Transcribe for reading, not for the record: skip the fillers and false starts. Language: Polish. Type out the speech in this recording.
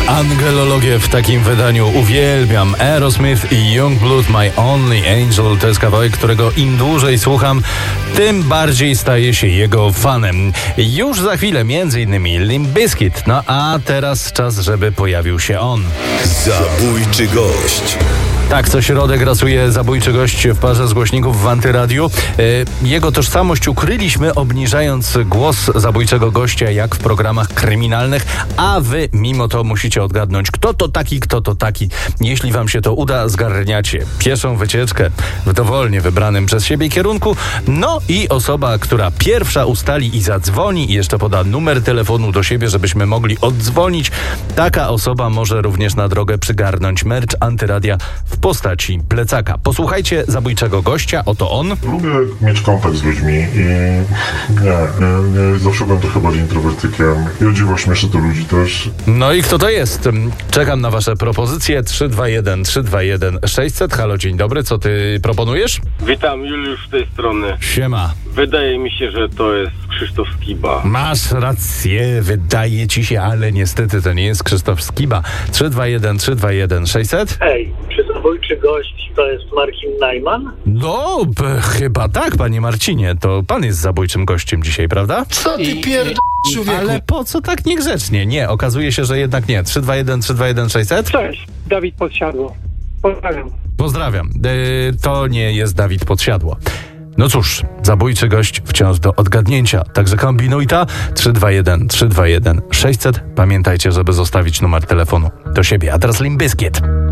Angelologię w takim wydaniu uwielbiam. Aerosmith i Youngblood, My Only Angel to jest kawałek, którego im dłużej słucham, tym bardziej staję się jego fanem. Już za chwilę m.in. Limp Bizkit. No a teraz czas, żeby pojawił się on. Zabójczy gość. Tak, co środę grasuje zabójczy gość w parze z głośników w Antyradiu. Jego tożsamość ukryliśmy, obniżając głos zabójczego gościa jak w programach kryminalnych, a wy mimo to musicie odgadnąć, kto to taki. Jeśli wam się to uda, zgarniacie pieszą wycieczkę w dowolnie wybranym przez siebie kierunku. No i osoba, która pierwsza ustali i zadzwoni i jeszcze poda numer telefonu do siebie, żebyśmy mogli oddzwonić, taka osoba może również na drogę przygarnąć merch Antyradia w postaci plecaka. Posłuchajcie zabójczego gościa, oto on. Lubię mieć kontakt z ludźmi i nie zawsze byłem trochę bardziej introwertykiem. I o dziwo śmieszę do ludzi też. No i kto to jest? Czekam na wasze propozycje. 321 600. Halo, dzień dobry, co ty proponujesz? Witam, Juliusz z tej strony. Siema. Wydaje mi się, że to jest Krzysztof Skiba. Masz rację, wydaje ci się, ale niestety to nie jest Krzysztof Skiba. 321 600. Hej, czy zabójczy gość to jest Marcin Najman? No, chyba tak, panie Marcinie. To pan jest zabójczym gościem dzisiaj, prawda? Co ty człowieku? Ale po co tak niegrzecznie? Nie, okazuje się, że jednak nie. 321 600. Cześć, Dawid Podsiadło. Pozdrawiam. Pozdrawiam. To nie jest Dawid Podsiadło. No cóż, zabójczy gość wciąż do odgadnięcia. Także kombinuj ta 321 600. Pamiętajcie, żeby zostawić numer telefonu do siebie. A teraz Limp Bizkit.